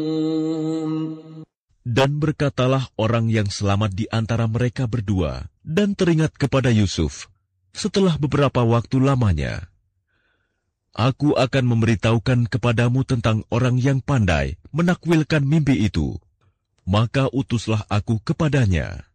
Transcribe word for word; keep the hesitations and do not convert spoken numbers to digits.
Dan berkatalah orang yang selamat di antara mereka berdua, dan teringat kepada Yusuf, setelah beberapa waktu lamanya, "Aku akan memberitahukan kepadamu tentang orang yang pandai menakwilkan mimpi itu." Maka utuslah aku kepadanya.